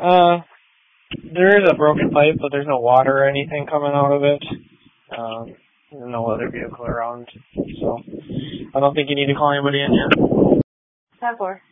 There is a broken pipe, but there's no water or anything coming out of it. There's no other vehicle around, so I don't think you need to call anybody in yet. 10-4.